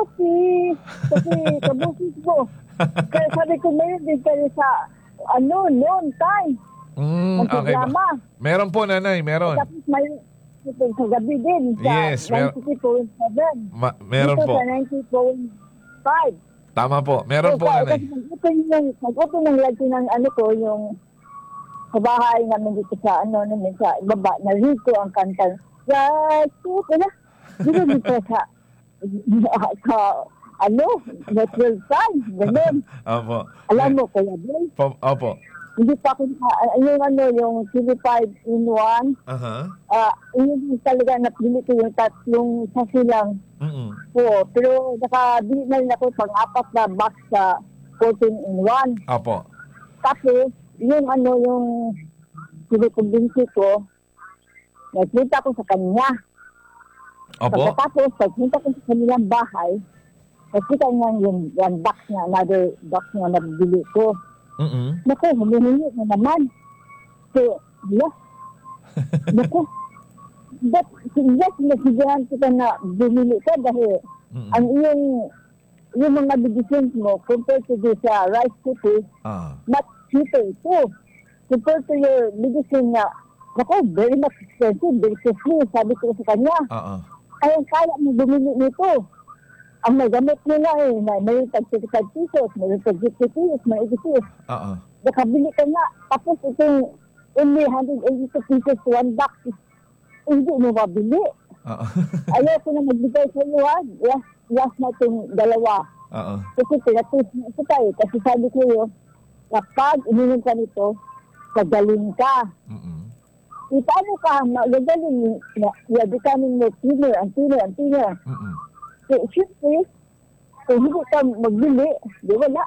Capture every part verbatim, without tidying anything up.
coffee. Kasi kabusis mo. Kaya sabi ko, mayroon din kayo sa, ano, noon time. Mm, Ang okay ba? programa. Meron po, nanay, meron. Tapos may ito sa gabi din sa Yes, mer- ninety point seven. Ma- meron Dito po. sa ninety point five. Tama po. Meron po, nanay. Kasi pag-open ng, pag-open ng light ng ano ko, yung sa bahay namin dito sa ano namin sa baba, narinig ko ang kanta. Right, so, wala. Dito dito sa, sa, ano, natural time, ganun. Opo. Alam mo, Kuya Boy, Po- Opo. hindi pa ako, uh, yung ano, yung Chili five in one, Aha. ah, yun yung talaga napili ko yung tatlong sasi lang Mm-mm. po. Pero nakabili na rin ako pang-apat na box sa fourteen in one. Opo. Tapos, yung ano, yung sinukumbinsi ko, nagpunta ko sa kanya. Opo. Pagkatapos, pagpunta ko sa kanilang bahay, nakita niya yung, yung box na, another box na nabili ko. Mm-mm. Naku, humihingi na naman. So, yes. Naku. But, yes, nasigahan kita na bumili ka dahil Mm-mm. ang iyong, yung mga medicines mo, compared to this uh, rice cookie, Ah. much cheaper too. Compared to your medicine na, naku, very much expensive, very costly, sabi ko sa kanya. Ah. Kaya kaya mo bumili nito. Ang nagamit nila eh, na may tag thirty-five pesos, may tag fifty pesos, may eighty pesos. Ah. Nakabili ka nga. Tapos itong only one hundred eighty-two pesos to one box. Eh, hindi mo mabili. Ah. Ayaw ko na magbigay sa iyo ha. Last, last na itong dalawa. Ah. Kasi pinatis na ito tayo. Kasi sabi ko yun, kapag ininom ka nito, kagaling ka. Mm-mm. E paano ka magagaling na i-adikanin mo thinner, ang thinner, ang thinner. Mm-mm. So, syempre, kung hindi ka magbili, di wala.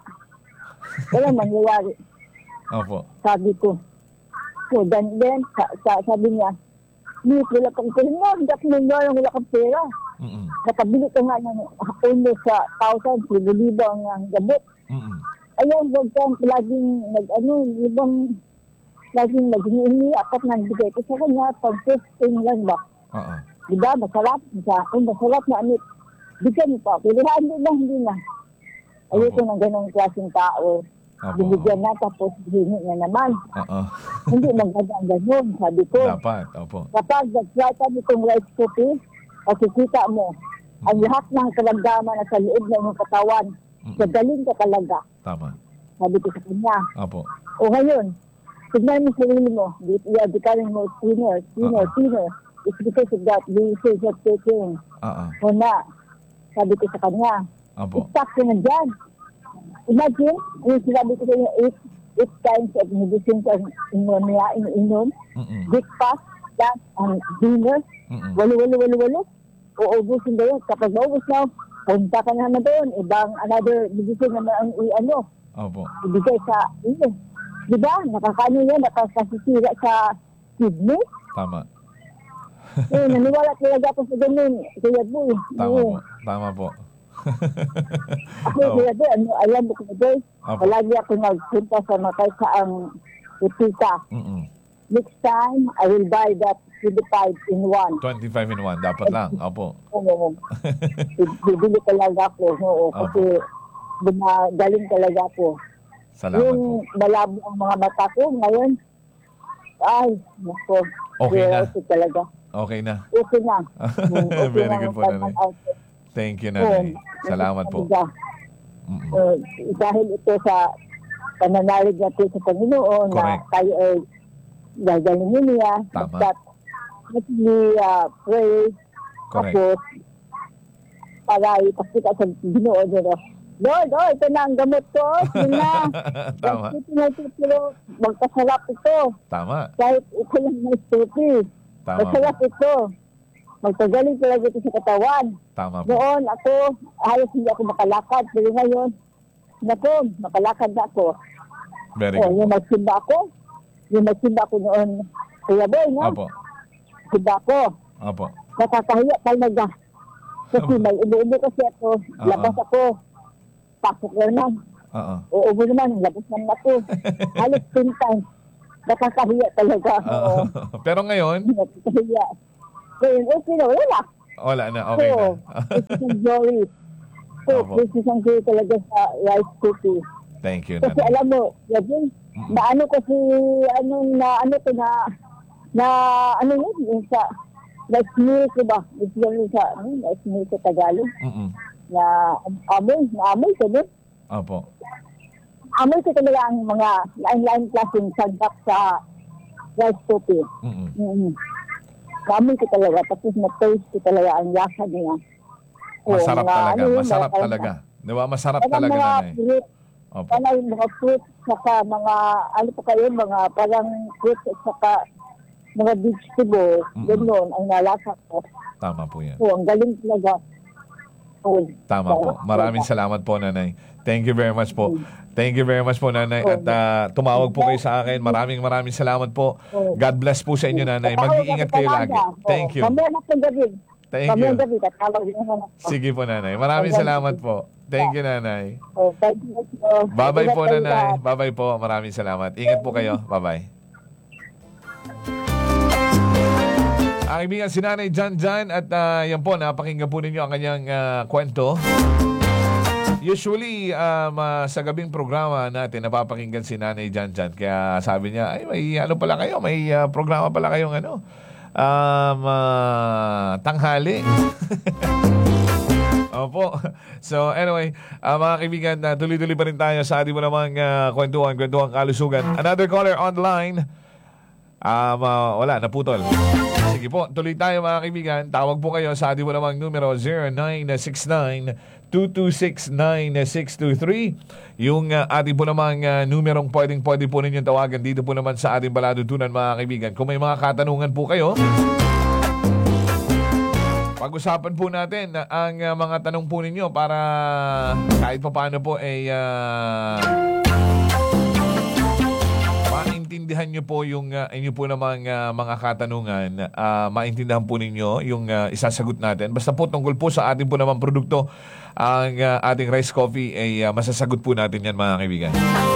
Wala mangyayari. Opo. Sabi ko. So, then, then sa, sa, sabi niya, Miss, wala kang pera mo. Hindi ako nangyayari, wala kang pera. Mm-mm. Nakabili ka nga ng uno sa thousand, libo-libo ang ang gamot. Mm-mm. Ayun, huwag kang laging nag, ano, ibang, laging nag-hini, apat na bigay ko sa kanya, pag fifteen lang ba? Ah. Diba, masarap sa akin, masarap na anit. Bigyan mo pa, pilihan din na, hindi na. Ayoko ng ganong klaseng tao. Opo. Binigyan na, tapos hingi na naman. Ah. Hindi magandang ganun, sabi ko. Dapat. Opo. Kapag nag-try kami kong rice cookie, makikita mo, ang lahat ng karamdaman na sa loob ng iyong katawan, gagaling ka talaga. Tama. Sabi ko sa kanya. Opo. O ngayon, tignan mo sarili mo, i-adikarin mo thinner, thinner, Uh-uh. thinner. It's because of that, the usage of taking. Ah. Una, sabi ko sa kanya, Opo. stop ka na dyan. Imagine, yung sinabi ko sa inyo, eight, eight times of medicine sa inom niya, ininom, Mm-mm. breakfast, lunch, and dinner, Mm-mm. walo, walo, walo, walo. Uubusin ba yun? Kapag maubos na, punta ka naman doon, ibang another medicine naman ang i-ano, Opo. ibigay sa inyo. Diba? Nakakano yun, nakakasisira sa kidney. Tama. Eh, naniwala talaga ako sa ganun. Kaya po, eh. Tama Oo. po. Tama po. Ako, Oo. kaya po, ano, alam mo kung ito, Opo. palagi ako nagpunta sa matay sa ang utika. Mm-mm. Next time, I will buy that twenty-five in one. twenty-five in one. Dapat lang. Opo. Oo. Bibili talaga ako. Oo, kasi gumagaling talaga ako. Salamat Yung po. malabo ang mga mata ko ngayon, ay, nako. Okay na. Okay talaga. Okay na. Okay na. Hmm, okay Very na good ang po, Nanay. pag-out. Thank you, Nanay. Salamat po. Mm-mm. Uh, dahil ito sa pananalig natin sa Panginoon Correct. na tayo ay gagalingin niya. Tama. That let me uh, pray. Correct. Tapos, para ipakita sa Ginoo nyo. Lord, oh, ito na ang gamot ko. Yun na. Tama. Ito na ito, pero magkasarap ito. Tama. Kahit ito lang may stupid. Tama. Masarap ito. Magpagaling talaga ito sa katawan. Tama po. Noon ako, halos hindi ako makalakad. Pero ngayon, naku, makalakad na ako. Very Oh, good. yung magsimba ako, yung magsimba ako noon, Kuya Boy, no? Opo. Simba ako. Opo. Nakakahiya talaga. Kasi may ubo-ubo kasi ako. Labas ako. Pasok na naman. Oo. Uubo naman. Labas naman ako. Halos ten times. Nakakahiya talaga. Oo. Pero ngayon, Nakakahiya. Ngayon, okay na. Wala na. wala na. Okay na. So, it's a glory. po, Opo. precision ko talaga sa rice cookie. Thank you, Kasi nanay. alam mo, yun, na ano kasi, ano, na ano ko na, na, ano yun, yung sa, na-smell ko ba? Yung sa, ano, na-smell sa Tagalog, Mm-mm. na amoy, na amoy ko din. Opo. Amoy ko talaga ang mga line-line klaseng sagdak sa rice cookie. Mm-mm. Mm-hmm. Amoy ko talaga, tapos na-taste ko talaga ang lasa niya. O, Masarap mga, talaga. ano yun, Masarap mga- talaga. Di ba? Masarap Parang talaga, mga nanay. fruit, Opo. parang mga fruit, saka mga, ano pa kayo, mga parang fruit, at saka mga vegetable, Mm-mm. gano'n, ang nalasa ko. Tama po yan. So, ang galing talaga. Oh, Tama po. Maraming salamat po, nanay. Thank you very much po. Thank you very much po, nanay. At ah, tumawag po kayo sa akin. Maraming maraming salamat po. God bless po sa inyo, nanay. Mag-iingat kayo lagi. Thank you. Mamaya na itong gabi. Thank Mamaya you. gabi, tatawag din naman ako. Sige po, nanay. Maraming salamat po. Thank you, nanay. Oh, thank you. Oh, Bye-bye po, ingat kayo nanay. lahat. Bye-bye po. Maraming salamat. Ingat po kayo. Bye-bye. Ang kaibigan si Nanay Jan Jan at ah, yan po, napakinggan po ninyo ang kanyang ah, kwento. Usually, um, ah, sa gabing programa natin, napapakinggan si Nanay Jan Jan. Kaya sabi niya, ay may ano pala kayo, may ah, programa pala kayong ano, um, ah, tanghali. Opo. So anyway, uh, mga kaibigan, uh, tuloy-tuloy pa rin tayo sa ating mo namang uh, kwentuhan, kwentuhan kalusugan. Another caller online. Um, uh, wala, naputol. Sige po, tuloy tayo mga kaibigan. Tawag po kayo sa ating mo namang numero zero nine six nine, two two six, nine six two three. Yung uh, ating po namang uh, numerong pwedeng pwede po ninyong tawagan dito po naman sa ating baladutunan mga kaibigan. Kung may mga katanungan po kayo, pag-usapan po natin ang uh, mga tanong po ninyo para kahit pa paano po ay uh, maintindihan nyo po yung uh, inyo po namang uh, mga katanungan, uh, maintindihan po ninyo yung uh, isasagot natin. Basta po tungkol po sa ating po namang produkto, ang uh, ating rice coffee ay uh, masasagot po natin yan mga kaibigan.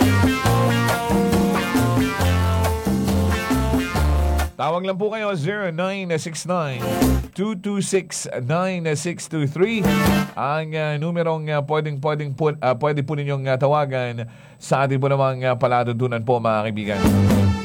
Tawag lang po kayo zero nine six nine, two two six, nine six two three. Ang uh, numerong uh, pwedeng, pwedeng po, uh, pwede po ninyong uh, tawagan sa ating po namang uh, paladutunan po mga kaibigan.